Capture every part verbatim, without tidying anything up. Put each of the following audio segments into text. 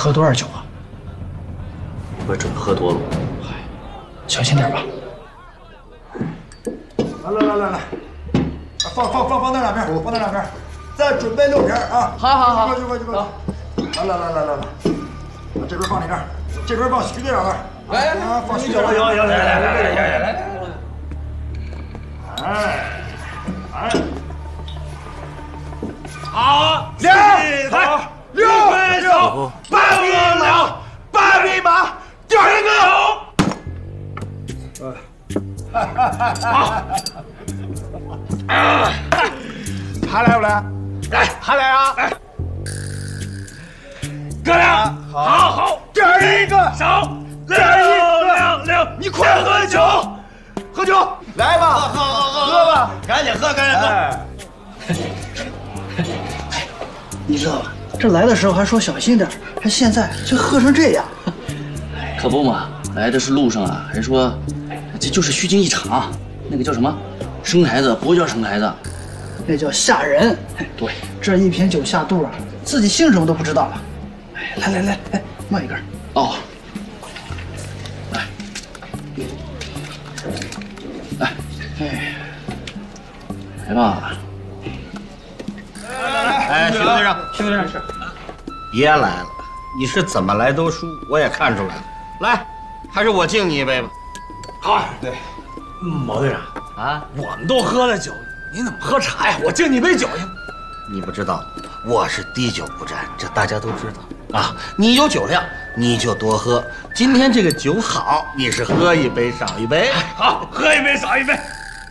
喝多少酒啊？ 我准喝多了。 嗨，小心点吧。 来来来来来，放放放放那两边，放那两边，再准备六瓶啊！ 好好好， 快去快去快去！来来来来来来，这边放你这儿，这边放徐队长那儿。来来，放徐队长。有有有，来来来来来来来来。哎哎，好，两好六分手，八匹马，八匹马，第二个有。好，还来不来？来，还来啊！来，哥俩，好好，第二个少，六六六，你快喝酒，喝酒，来吧，喝喝喝吧，赶紧喝，赶紧喝。 你知道吧？这来的时候还说小心点，还现在就喝成这样。 可不嘛，来的是路上啊，还说这就是虚惊一场，那个叫什么？生孩子不叫生孩子， 那叫吓人。 对， 这一瓶酒下肚啊，自己姓什么都不知道了。哎，来来来，来冒一根。 哦，来，来，哎，来吧。 哎，徐队长，徐队长，别来了，你是怎么来都输，我也看出来了。来，还是我敬你一杯吧。 好，对，毛队长啊， 我们都喝了酒，你怎么喝茶呀？我敬你杯酒行？ 你不知道，我是滴酒不沾，这大家都知道啊。你有酒量，你就多喝。今天这个酒好，你是喝一杯少一杯。 好，喝一杯少一杯。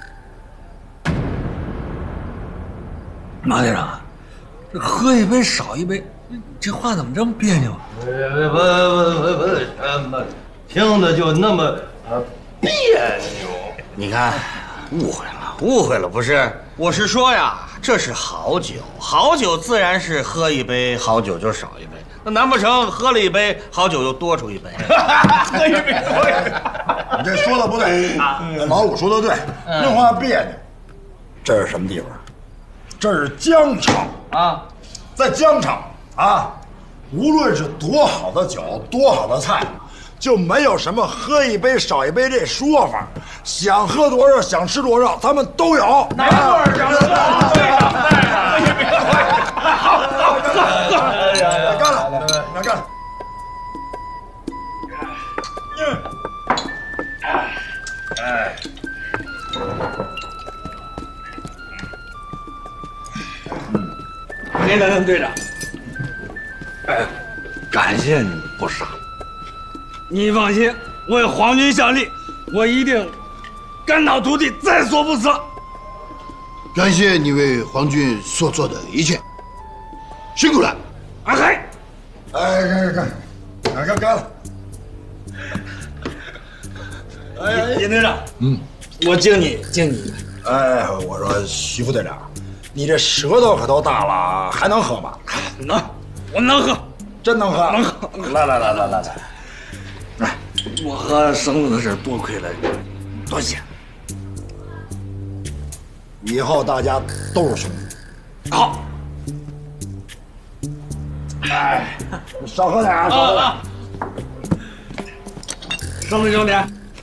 马队长，这喝一杯少一杯，这话怎么这么别扭？ 不不不不，什么听着就那么啊别扭。 你看，误会了，误会了，不是？我是说呀，这是好酒，好酒自然是喝一杯好酒就少一杯。那难不成喝了一杯好酒又多出一杯？ 喝一杯多一杯。 你这说的不对，老五说的对，那话别扭。这是什么地方？这是疆场啊， 在疆场啊，无论是多好的酒，多好的菜，就没有什么喝一杯少一杯这说法。想喝多少，想吃多少，咱们都有。 没错，长官，队长，喝一杯多一杯。好，好，喝喝。 干了，你干了。 哎。您等等，队长。哎，感谢你们不杀。你放心，为皇军效力，我一定肝脑涂地，在所不辞。 感谢你为皇军所做的一切，辛苦了。 啊嘿， 哎，干干干，干干了。 哎，尹队长，嗯，我敬你，敬你。 哎，我说徐副队长，你这舌头可都大了，还能喝吗？ 能，我能喝， 真能喝， 能喝。 来来来来来来，来， 我喝绳子的事多亏了你，多谢。 以后大家都是兄弟。 好。 哎，少喝点啊，少喝点。 兄弟兄弟。